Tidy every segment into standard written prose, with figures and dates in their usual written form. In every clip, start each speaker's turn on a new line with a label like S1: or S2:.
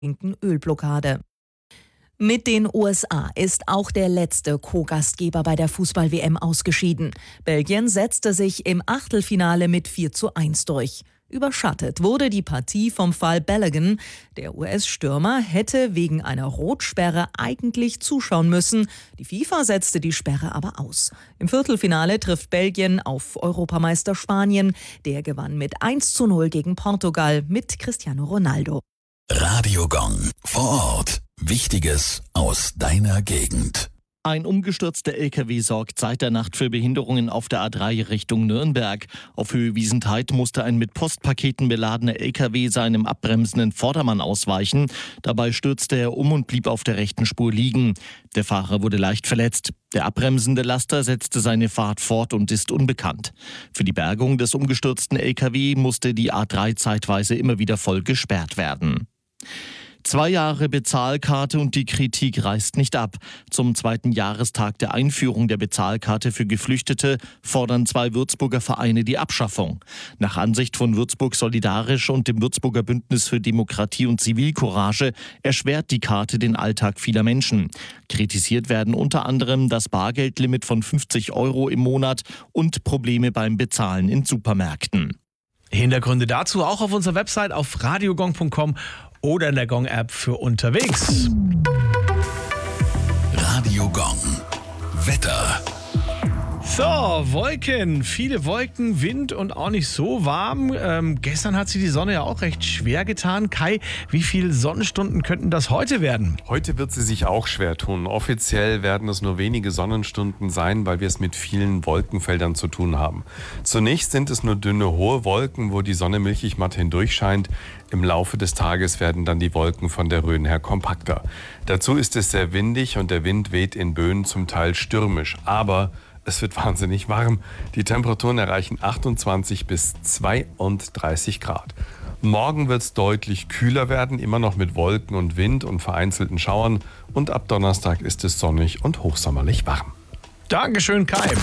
S1: Ölblockade. Mit den USA ist auch der letzte Co-Gastgeber bei der Fußball-WM ausgeschieden. Belgien setzte sich im Achtelfinale mit 4:1 durch. Überschattet wurde die Partie vom Fall Balogun. Der US-Stürmer hätte wegen einer Rotsperre eigentlich zuschauen müssen. Die FIFA setzte die Sperre aber aus. Im Viertelfinale trifft Belgien auf Europameister Spanien. Der gewann mit 1:0 gegen Portugal mit Cristiano Ronaldo.
S2: Radio Gong vor Ort. Wichtiges aus deiner Gegend.
S3: Ein umgestürzter LKW sorgt seit der Nacht für Behinderungen auf der A3 Richtung Nürnberg. Auf Höhe Wiesentheit musste ein mit Postpaketen beladener LKW seinem abbremsenden Vordermann ausweichen. Dabei stürzte er um und blieb auf der rechten Spur liegen. Der Fahrer wurde leicht verletzt. Der abbremsende Laster setzte seine Fahrt fort und ist unbekannt. Für die Bergung des umgestürzten LKW musste die A3 zeitweise immer wieder voll gesperrt werden. 2 Jahre Bezahlkarte und die Kritik reißt nicht ab. Zum 2. Jahrestag der Einführung der Bezahlkarte für Geflüchtete fordern 2 Würzburger Vereine die Abschaffung. Nach Ansicht von Würzburg Solidarisch und dem Würzburger Bündnis für Demokratie und Zivilcourage erschwert die Karte den Alltag vieler Menschen. Kritisiert werden unter anderem das Bargeldlimit von 50 € im Monat und Probleme beim Bezahlen in Supermärkten.
S4: Hintergründe dazu auch auf unserer Website auf radiogong.com oder in der Gong-App für unterwegs.
S2: Radio Gong. Wetter.
S4: So, Wolken, viele Wolken, Wind und auch nicht so warm. Gestern hat sich die Sonne ja auch recht schwer getan. Kai, wie viele Sonnenstunden könnten das heute werden?
S5: Heute wird sie sich auch schwer tun. Offiziell werden es nur wenige Sonnenstunden sein, weil wir es mit vielen Wolkenfeldern zu tun haben. Zunächst sind es nur dünne, hohe Wolken, wo die Sonne milchig matt hindurch scheint. Im Laufe des Tages werden dann die Wolken von der Rhön her kompakter. Dazu ist es sehr windig und der Wind weht in Böen zum Teil stürmisch. Aber es wird wahnsinnig warm. Die Temperaturen erreichen 28 bis 32 Grad. Morgen wird es deutlich kühler werden, immer noch mit Wolken und Wind und vereinzelten Schauern. Und ab Donnerstag ist es sonnig und hochsommerlich warm.
S4: Dankeschön, Kai.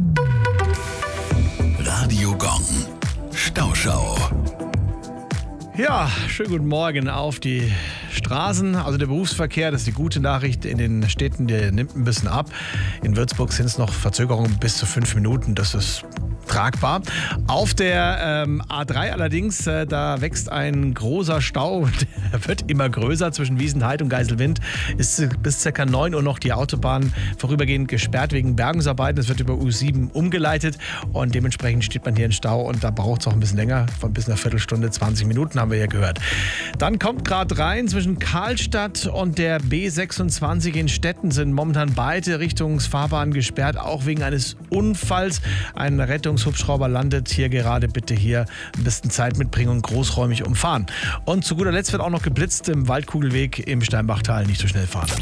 S2: Radio Gong. Stauschau.
S4: Ja, schönen guten Morgen auf die Straßen. Also der Berufsverkehr, das ist die gute Nachricht in den Städten, der nimmt ein bisschen ab. In Würzburg sind es noch Verzögerungen bis zu 5 Minuten. Das ist tragbar. Auf der A3 allerdings, da wächst ein großer Stau. Der wird immer größer zwischen Wiesenheid und Geiselwind. Ist bis ca. 9 Uhr noch die Autobahn vorübergehend gesperrt wegen Bergungsarbeiten. Es wird über U7 umgeleitet und dementsprechend steht man hier in Stau und da braucht es auch ein bisschen länger, von bis einer Viertelstunde, 20 Minuten haben wir ja gehört. Dann kommt gerade rein, zwischen Karlstadt und der B26 in Stetten sind momentan beide Richtungsfahrbahnen gesperrt, auch wegen eines Unfalls. Ein Rettungshubschrauber landet hier gerade, bitte hier ein bisschen Zeit mitbringen und großräumig umfahren. Und zu guter Letzt wird auch noch geblitzt im Waldkugelweg im Steinbachtal, nicht so schnell fahren.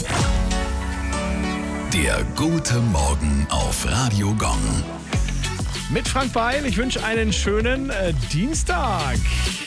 S2: Der gute Morgen auf Radio Gong.
S4: Mit Frank Beil, ich wünsche einen schönen Dienstag.